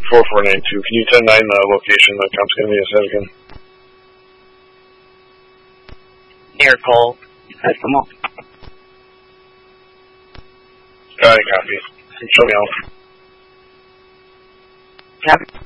4492. Can you 10-9 the location the comp's going to be assessed again? Near Cole. Decimal. Got it, copy. Show me out. Copy.